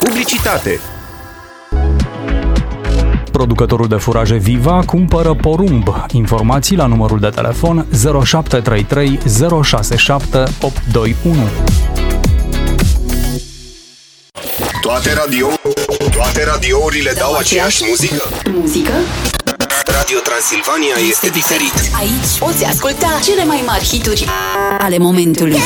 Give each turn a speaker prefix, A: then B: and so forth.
A: Publicitate.
B: Producătorul de furaje Viva cumpără porumb. Informații la numărul de telefon 0733 067 821.
A: Toate radiourile dau aceeași muzică? Radio Transilvania este diferit.
C: Aici poți asculta cele mai mari hituri ale momentului.